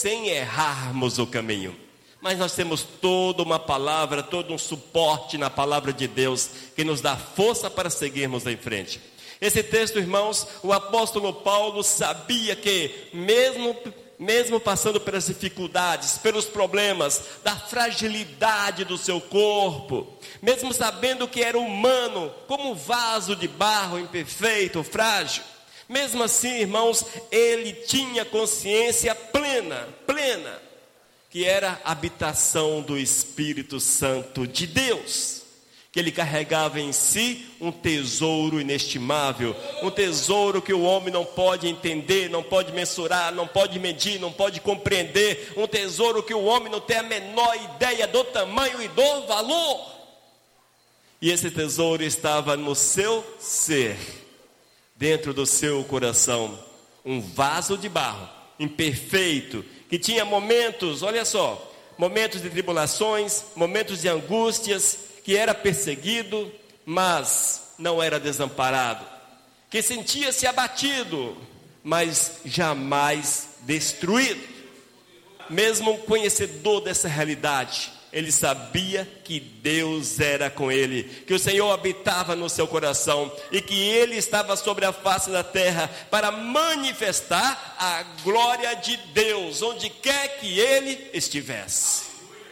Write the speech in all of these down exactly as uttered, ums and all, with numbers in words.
sem errarmos o caminho. Mas nós temos toda uma palavra, todo um suporte na palavra de Deus, que nos dá força para seguirmos em frente. Esse texto, irmãos, o apóstolo Paulo sabia que mesmo, mesmo passando pelas dificuldades, pelos problemas, da fragilidade do seu corpo, mesmo sabendo que era humano, como um vaso de barro imperfeito, frágil, mesmo assim, irmãos, ele tinha consciência plena, plena, que era a habitação do Espírito Santo de Deus, que ele carregava em si um tesouro inestimável, um tesouro que o homem não pode entender, não pode mensurar, não pode medir, não pode compreender, um tesouro que o homem não tem a menor ideia do tamanho e do valor. E esse tesouro estava no seu ser, dentro do seu coração, um vaso de barro, imperfeito, que tinha momentos, olha só, momentos de tribulações, momentos de angústias, que era perseguido, mas não era desamparado, que sentia-se abatido, mas jamais destruído. Mesmo conhecedor dessa realidade, ele sabia que Deus era com ele, que o Senhor habitava no seu coração e que ele estava sobre a face da terra para manifestar a glória de Deus, onde quer que ele estivesse.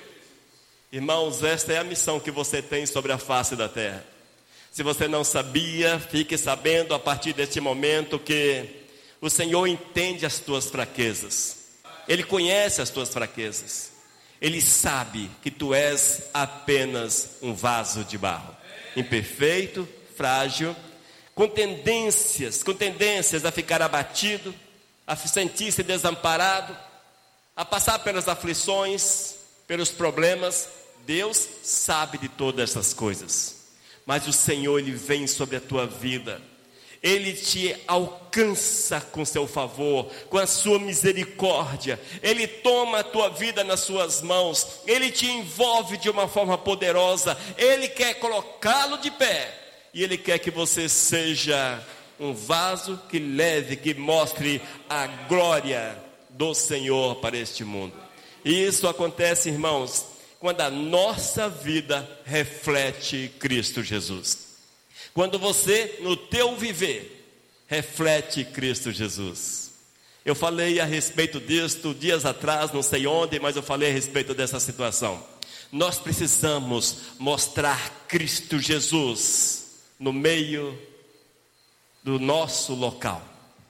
Irmãos, esta é a missão que você tem sobre a face da terra. Se você não sabia, fique sabendo a partir deste momento que o Senhor entende as tuas fraquezas. Ele conhece as tuas fraquezas. Ele sabe que tu és apenas um vaso de barro, imperfeito, frágil, com tendências, com tendências a ficar abatido, a sentir-se desamparado, a passar pelas aflições, pelos problemas. Deus sabe de todas essas coisas, mas o Senhor, Ele vem sobre a tua vida, Ele te alcança com seu favor, com a sua misericórdia, Ele toma a tua vida nas suas mãos, Ele te envolve de uma forma poderosa, Ele quer colocá-lo de pé, e Ele quer que você seja um vaso que leve, que mostre a glória do Senhor para este mundo. E isso acontece, irmãos, quando a nossa vida reflete Cristo Jesus. Quando você, no teu viver, reflete Cristo Jesus. Eu falei a respeito disto dias atrás, não sei onde, mas eu falei a respeito dessa situação. Nós precisamos mostrar Cristo Jesus no meio do nosso local,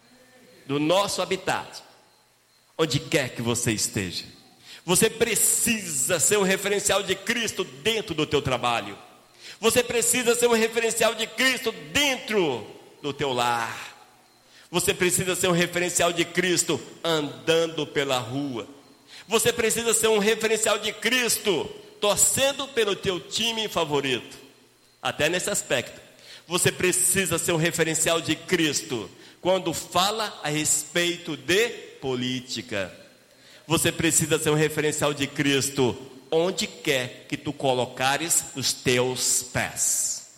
do nosso habitat, onde quer que você esteja. Você precisa ser um referencial de Cristo dentro do teu trabalho. Você precisa ser um referencial de Cristo dentro do teu lar. Você precisa ser um referencial de Cristo andando pela rua. Você precisa ser um referencial de Cristo torcendo pelo teu time favorito. Até nesse aspecto. Você precisa ser um referencial de Cristo quando fala a respeito de política. Você precisa ser um referencial de Cristo onde quer que tu colocares os teus pés.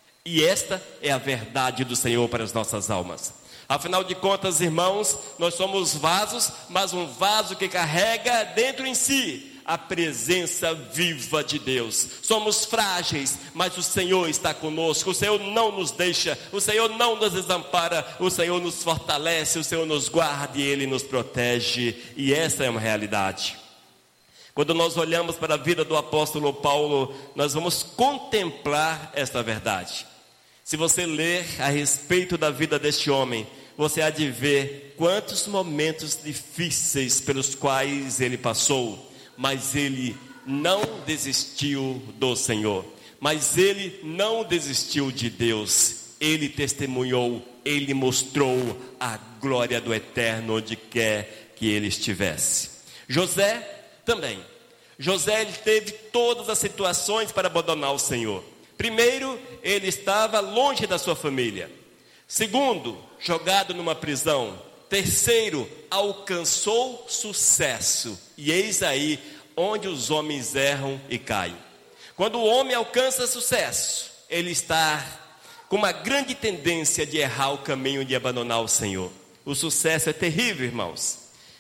E esta é a verdade do Senhor para as nossas almas. Afinal de contas, irmãos, nós somos vasos, mas um vaso que carrega dentro em si a presença viva de Deus. Somos frágeis, mas o Senhor está conosco. O Senhor não nos deixa, o Senhor não nos desampara, o Senhor nos fortalece, o Senhor nos guarda e Ele nos protege. E essa é uma realidade. Quando nós olhamos para a vida do apóstolo Paulo, nós vamos contemplar esta verdade. Se você ler a respeito da vida deste homem, você há de ver quantos momentos difíceis pelos quais ele passou. Mas ele não desistiu do Senhor. Mas ele não desistiu de Deus. Ele testemunhou, ele mostrou a glória do Eterno onde quer que ele estivesse. José também. José ele teve todas as situações para abandonar o Senhor. Primeiro, ele estava longe da sua família. Segundo, jogado numa prisão. Terceiro, alcançou sucesso. E eis aí onde os homens erram e caem. Quando o homem alcança sucesso, ele está com uma grande tendência de errar o caminho de abandonar o Senhor. O sucesso é terrível, irmãos.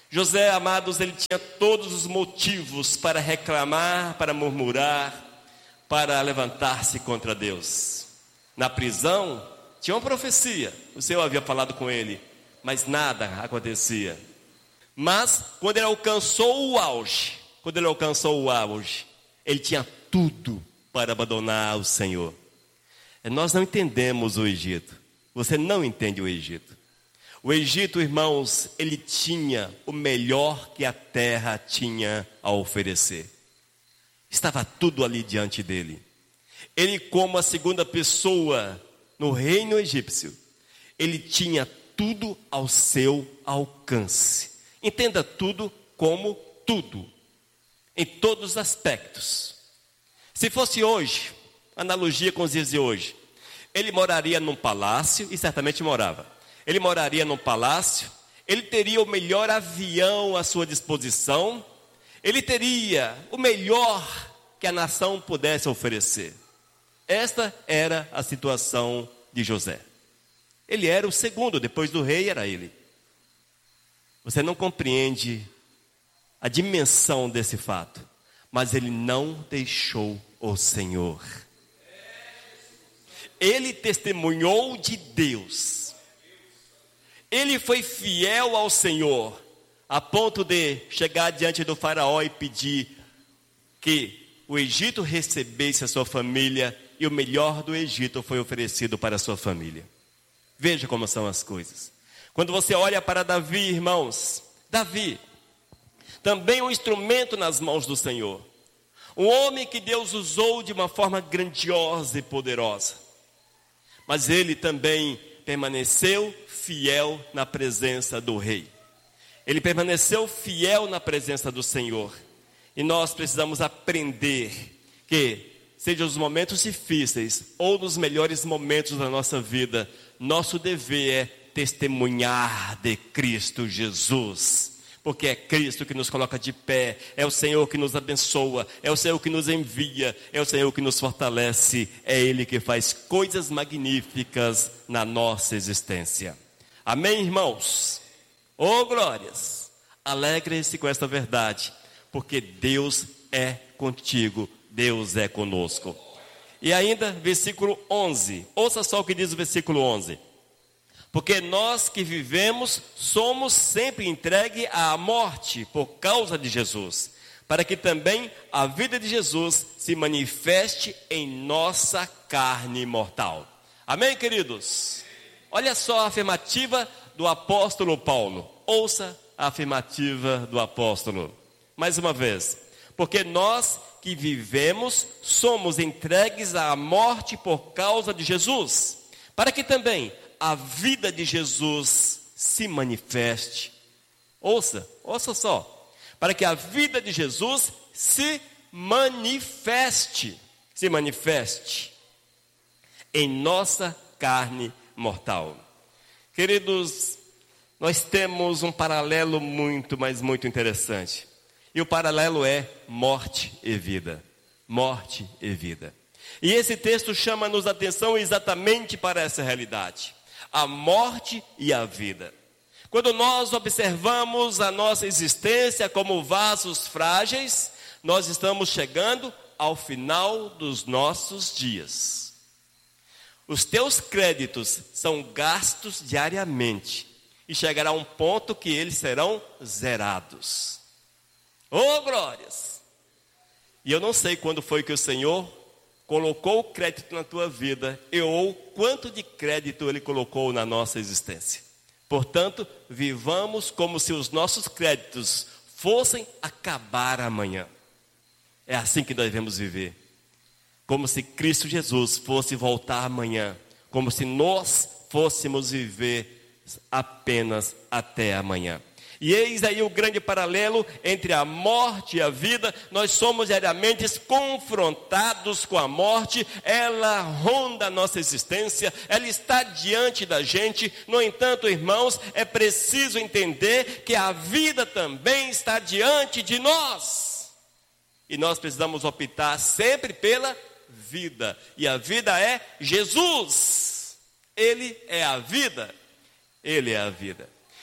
José, amados, ele tinha todos os motivos para reclamar, para murmurar, para levantar-se contra Deus. Na prisão, tinha uma profecia, o Senhor havia falado com ele, mas nada acontecia. Mas, quando ele alcançou o auge, quando ele alcançou o auge, ele tinha tudo para abandonar o Senhor. Nós não entendemos o Egito. Você não entende o Egito. O Egito, irmãos, ele tinha o melhor que a terra tinha a oferecer. Estava tudo ali diante dele. Ele, como a segunda pessoa no reino egípcio, ele tinha tudo ao seu alcance. Entenda tudo como tudo, em todos os aspectos. Se fosse hoje, analogia com os dias de hoje, ele moraria num palácio, e certamente morava. Ele moraria num palácio, ele teria o melhor avião à sua disposição, ele teria o melhor que a nação pudesse oferecer. Esta era a situação de José. Ele era o segundo, depois do rei era ele. Você não compreende a dimensão desse fato, mas ele não deixou o Senhor. Ele testemunhou de Deus. Ele foi fiel ao Senhor, a ponto de chegar diante do faraó e pedir que o Egito recebesse a sua família, e o melhor do Egito foi oferecido para a sua família. Veja como são as coisas. Quando você olha para Davi, irmãos, Davi, também um instrumento nas mãos do Senhor. Um homem que Deus usou de uma forma grandiosa e poderosa. Mas ele também permaneceu fiel na presença do rei. Ele permaneceu fiel na presença do Senhor. E nós precisamos aprender que, seja os momentos difíceis ou nos melhores momentos da nossa vida, nosso dever é testemunhar de Cristo Jesus. Porque é Cristo que nos coloca de pé, é o Senhor que nos abençoa, é o Senhor que nos envia, é o Senhor que nos fortalece, é Ele que faz coisas magníficas na nossa existência. Amém, irmãos? Oh, glórias! Alegre-se com esta verdade, porque Deus é contigo, Deus é conosco. E ainda, versículo onze, ouça só o que diz o versículo onze. Porque nós que vivemos somos sempre entregues à morte por causa de Jesus, para que também a vida de Jesus se manifeste em nossa carne mortal. Amém, queridos? Olha só a afirmativa do apóstolo Paulo. Ouça a afirmativa do apóstolo. Mais uma vez. Porque nós que vivemos somos entregues à morte por causa de Jesus, para que também a vida de Jesus se manifeste. Ouça, ouça só. Para que a vida de Jesus se manifeste. Se manifeste em nossa carne mortal. Queridos, nós temos um paralelo muito, mas muito interessante. E o paralelo é morte e vida. Morte e vida. E esse texto chama-nos a atenção exatamente para essa realidade. A morte e a vida. Quando nós observamos a nossa existência como vasos frágeis, nós estamos chegando ao final dos nossos dias. Os teus créditos são gastos diariamente e chegará um ponto que eles serão zerados. Oh, glórias! E eu não sei quando foi que o Senhor colocou o crédito na tua vida, e ou quanto de crédito Ele colocou na nossa existência. Portanto, vivamos como se os nossos créditos fossem acabar amanhã. É assim que nós devemos viver. Como se Cristo Jesus fosse voltar amanhã. Como se nós fôssemos viver apenas até amanhã. E eis aí o grande paralelo entre a morte e a vida. Nós somos diariamente confrontados com a morte. Ela ronda a nossa existência, ela está diante da gente. No entanto, irmãos, é preciso entender que a vida também está diante de nós. E nós precisamos optar sempre pela vida. E a vida é Jesus. Ele é a vida. Ele é a vida.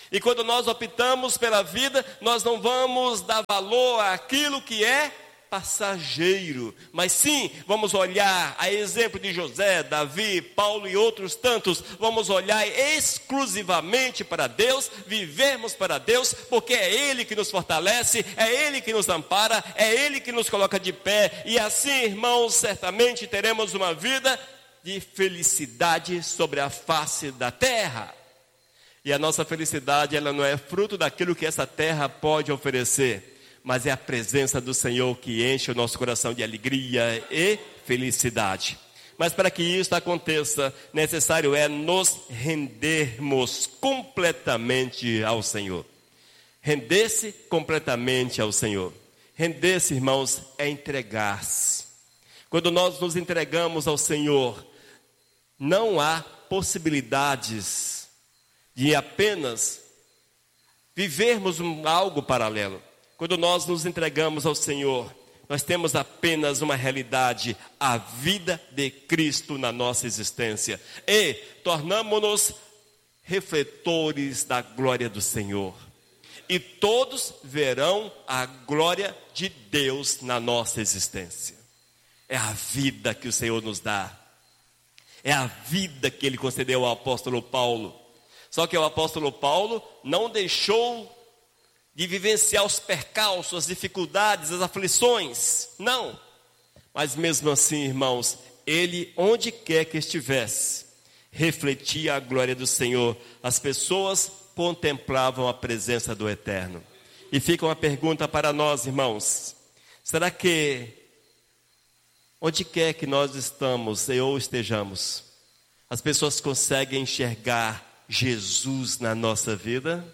E quando nós optamos pela vida, nós não vamos dar valor àquilo que é passageiro, mas sim, vamos olhar a exemplo de José, Davi, Paulo e outros tantos, vamos olhar exclusivamente para Deus, vivermos para Deus, porque é Ele que nos fortalece, é Ele que nos ampara, é Ele que nos coloca de pé, e assim, irmãos, certamente teremos uma vida de felicidade sobre a face da terra. E a nossa felicidade, ela não é fruto daquilo que essa terra pode oferecer, mas é a presença do Senhor que enche o nosso coração de alegria e felicidade. Mas para que isso aconteça, necessário é nos rendermos completamente ao Senhor. Render-se completamente ao Senhor. Render-se, irmãos, é entregar-se. Quando nós nos entregamos ao Senhor, não há possibilidades de apenas vivermos um, algo paralelo. Quando nós nos entregamos ao Senhor, nós temos apenas uma realidade, a vida de Cristo na nossa existência. E tornamo-nos refletores da glória do Senhor. E todos verão a glória de Deus na nossa existência. É a vida que o Senhor nos dá. É a vida que Ele concedeu ao apóstolo Paulo. Só que o apóstolo Paulo não deixou de vivenciar os percalços, as dificuldades, as aflições. Não. Mas mesmo assim, irmãos, ele, onde quer que estivesse, refletia a glória do Senhor. As pessoas contemplavam a presença do Eterno. E fica uma pergunta para nós, irmãos. Será que, onde quer que nós estamos ou estejamos, as pessoas conseguem enxergar Jesus na nossa vida?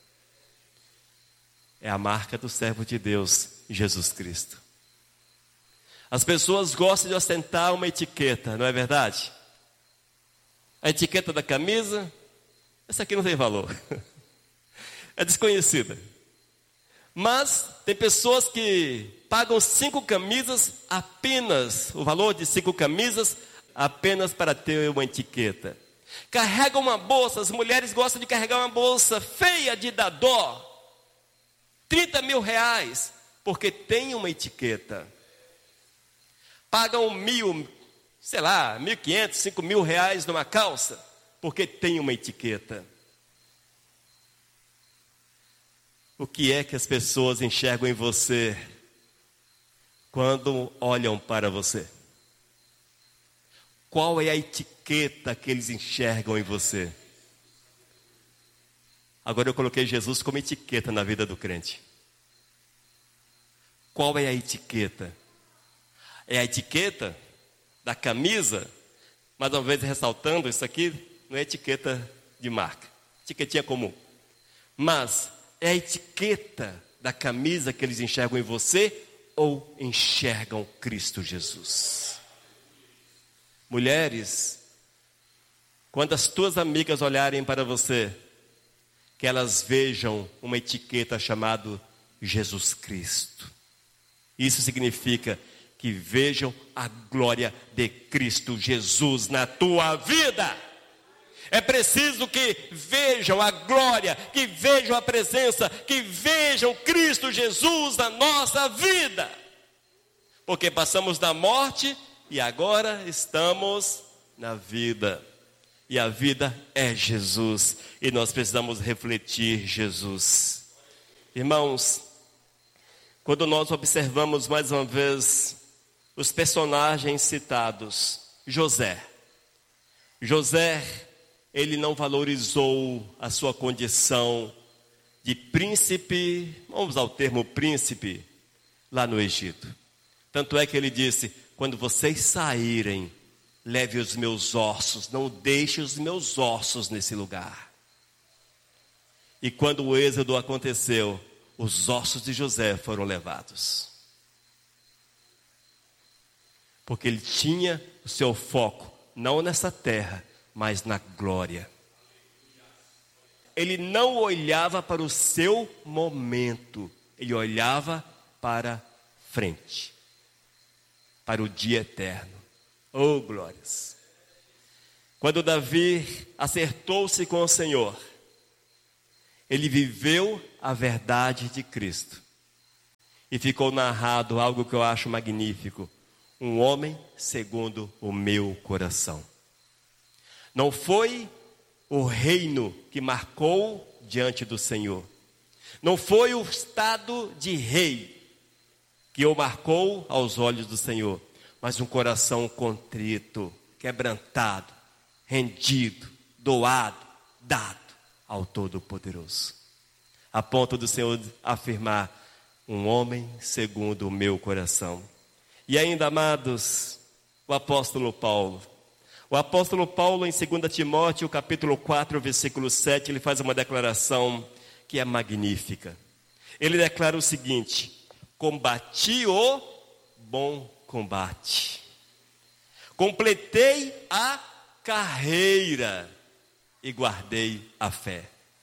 É a marca do servo de Deus, Jesus Cristo. As pessoas gostam de ostentar uma etiqueta, não é verdade? A etiqueta da camisa, essa aqui não tem valor. É desconhecida. Mas tem pessoas que pagam cinco camisas apenas, o valor de cinco camisas apenas para ter uma etiqueta. Carregam uma bolsa, as mulheres gostam de carregar uma bolsa feia de dar dó. trinta mil reais, porque tem uma etiqueta. Pagam mil, sei lá, mil e quinhentos, cinco mil reais numa calça, porque tem uma etiqueta. O que é que as pessoas enxergam em você quando olham para você? Qual é a etiqueta que eles enxergam em você? Agora eu coloquei Jesus como etiqueta na vida do crente. Qual é a etiqueta? É a etiqueta da camisa, mais uma vez ressaltando, isso aqui não é etiqueta de marca, etiquetinha comum. Mas é a etiqueta da camisa que eles enxergam em você ou enxergam Cristo Jesus? Mulheres, quando as tuas amigas olharem para você, que elas vejam uma etiqueta chamada Jesus Cristo. Isso significa que vejam a glória de Cristo Jesus na tua vida. É preciso que vejam a glória, que vejam a presença, que vejam Cristo Jesus na nossa vida. Porque passamos da morte e agora estamos na vida. E a vida é Jesus. E nós precisamos refletir Jesus. Irmãos, quando nós observamos mais uma vez os personagens citados, José. José, ele não valorizou a sua condição de príncipe, vamos usar o termo príncipe, lá no Egito. Tanto é que ele disse, quando vocês saírem, leve os meus ossos, não deixe os meus ossos nesse lugar. E quando o êxodo aconteceu, os ossos de José foram levados. Porque ele tinha o seu foco, não nessa terra, mas na glória. Ele não olhava para o seu momento, ele olhava para frente, para o dia eterno. Oh, glórias! Quando Davi acertou-se com o Senhor, Ele viveu a verdade de Cristo. E ficou narrado algo que eu acho magnífico. Um homem segundo o meu coração. Não foi o reino que marcou diante do Senhor. Não foi o estado de rei que o marcou aos olhos do Senhor. Mas um coração contrito, quebrantado, rendido, doado, dado ao Todo-Poderoso. A ponto do Senhor afirmar, um homem segundo o meu coração. E ainda, amados, o apóstolo Paulo. O apóstolo Paulo, em dois Timóteo, capítulo quatro, versículo sete, ele faz uma declaração que é magnífica. Ele declara o seguinte: combati o bom combate. Completei a carreira e guardei a fé.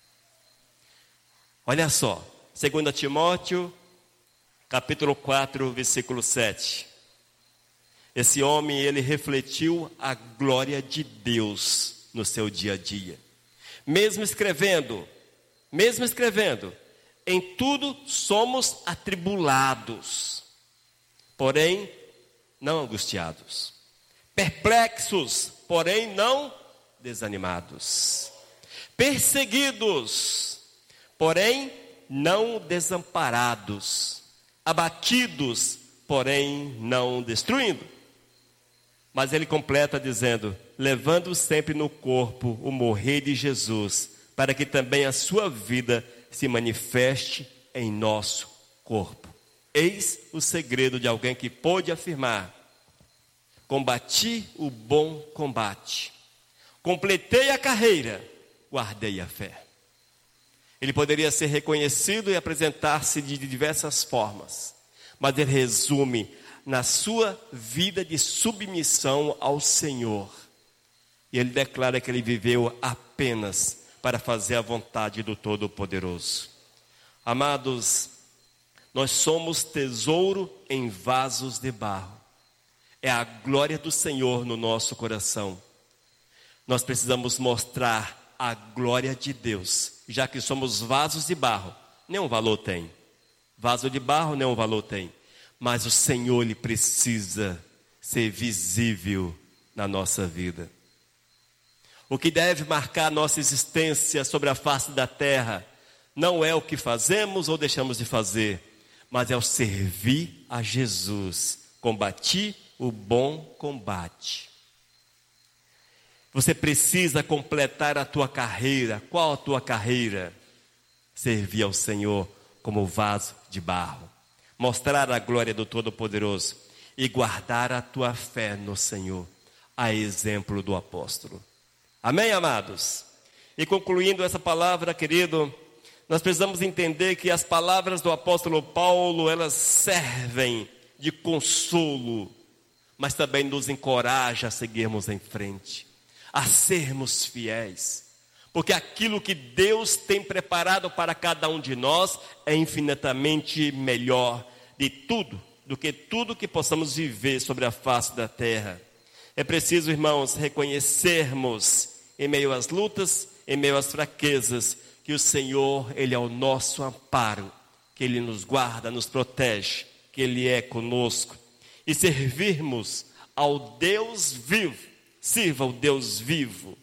Olha só, dois Timóteo, capítulo quatro, versículo sete. Esse homem, ele refletiu a glória de Deus no seu dia a dia. Mesmo escrevendo, mesmo escrevendo, em tudo somos atribulados, porém não angustiados. Perplexos, porém não desanimados. Perseguidos, porém não desamparados. Abatidos, porém não destruindo. Mas ele completa dizendo, levando sempre no corpo o morrer de Jesus, para que também a sua vida se manifeste em nosso corpo. Eis o segredo de alguém que pôde afirmar, combati o bom combate, completei a carreira, guardei a fé. Ele poderia ser reconhecido e apresentar-se de diversas formas, mas ele resume na sua vida de submissão ao Senhor. E ele declara que ele viveu apenas para fazer a vontade do Todo-Poderoso. Amados, nós somos tesouro em vasos de barro. É a glória do Senhor no nosso coração. Nós precisamos mostrar a glória de Deus, já que somos vasos de barro. Nenhum valor tem. Vaso de barro nenhum valor tem. Mas o Senhor, Ele precisa ser visível na nossa vida. O que deve marcar nossa existência sobre a face da terra não é o que fazemos ou deixamos de fazer, mas é o servir a Jesus. Combati o bom combate. Você precisa completar a tua carreira. Qual a tua carreira? Servir ao Senhor como vaso de barro. Mostrar a glória do Todo-Poderoso e guardar a tua fé no Senhor, a exemplo do apóstolo. Amém, amados? E concluindo essa palavra, querido, nós precisamos entender que as palavras do apóstolo Paulo, elas servem de consolo, mas também nos encoraja a seguirmos em frente, a sermos fiéis, porque aquilo que Deus tem preparado para cada um de nós é infinitamente melhor de tudo, do que tudo que possamos viver sobre a face da terra. É preciso, irmãos, reconhecermos em meio às lutas, em meio às fraquezas, que o Senhor, Ele é o nosso amparo, que Ele nos guarda, nos protege, que Ele é conosco. E servirmos ao Deus vivo, sirva ao Deus vivo,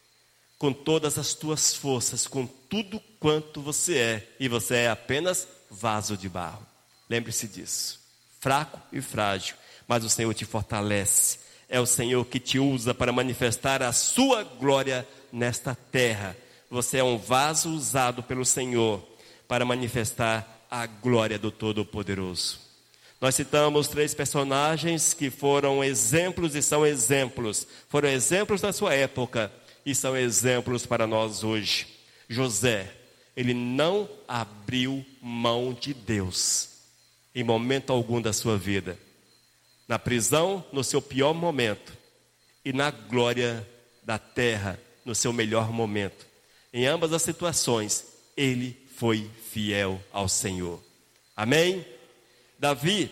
com todas as tuas forças, com tudo quanto você é, e você é apenas vaso de barro. Lembre-se disso, fraco e frágil, mas o Senhor te fortalece. É o Senhor que te usa para manifestar a sua glória nesta terra. Você é um vaso usado pelo Senhor para manifestar a glória do Todo-Poderoso. Nós citamos três personagens que foram exemplos e são exemplos. Foram exemplos da sua época e são exemplos para nós hoje. José, ele não abriu mão de Deus em momento algum da sua vida. Na prisão, no seu pior momento, e na glória da terra, no seu melhor momento. Em ambas as situações, ele foi fiel ao Senhor. Amém? Davi,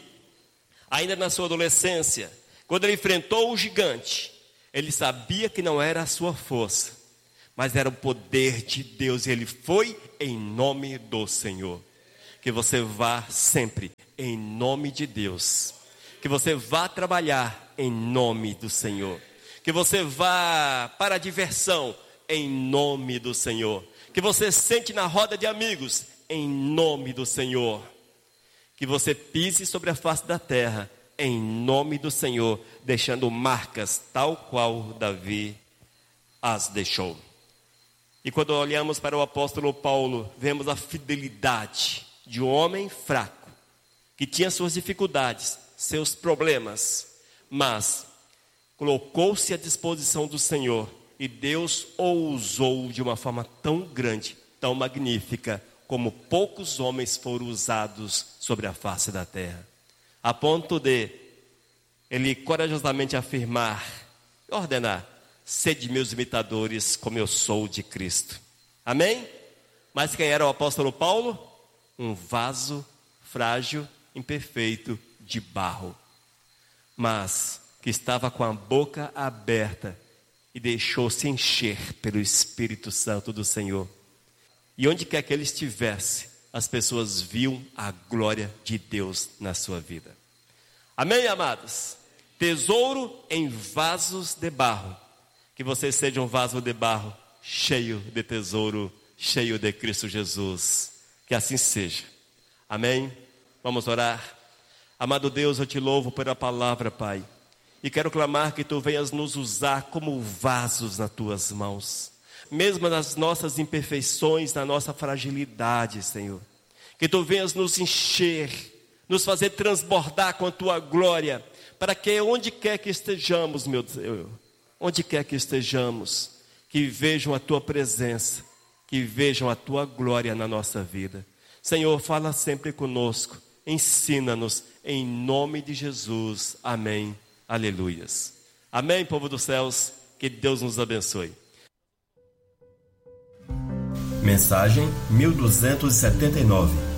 ainda na sua adolescência, quando ele enfrentou o gigante, ele sabia que não era a sua força, mas era o poder de Deus, e ele foi em nome do Senhor. Que você vá sempre em nome de Deus, que você vá trabalhar em nome do Senhor, que você vá para a diversão em nome do Senhor, que você sente na roda de amigos em nome do Senhor, que você pise sobre a face da terra em nome do Senhor, deixando marcas tal qual Davi as deixou. E quando olhamos para o apóstolo Paulo, vemos a fidelidade de um homem fraco, que tinha suas dificuldades, seus problemas, mas colocou-se à disposição do Senhor, e Deus o usou de uma forma tão grande, tão magnífica, como poucos homens foram usados sobre a face da terra, a ponto de ele corajosamente afirmar, ordenar: sede meus imitadores, como eu sou de Cristo. Amém? Mas quem era o apóstolo Paulo? Um vaso frágil, imperfeito, de barro, mas que estava com a boca aberta e deixou-se encher pelo Espírito Santo do Senhor. E onde quer que ele estivesse, as pessoas viam a glória de Deus na sua vida. Amém, amados? Tesouro em vasos de barro. Que você seja um vaso de barro cheio de tesouro, cheio de Cristo Jesus. Que assim seja. Amém? Vamos orar. Amado Deus, eu te louvo pela palavra, Pai. E quero clamar que Tu venhas nos usar como vasos nas Tuas mãos. Mesmo nas nossas imperfeições, na nossa fragilidade, Senhor. Que Tu venhas nos encher, nos fazer transbordar com a Tua glória, para que onde quer que estejamos, meu Deus, onde quer que estejamos, que vejam a Tua presença, que vejam a Tua glória na nossa vida. Senhor, fala sempre conosco, ensina-nos, em nome de Jesus. Amém. Aleluias. Amém, povo dos céus, que Deus nos abençoe. Mensagem mil duzentos e setenta e nove.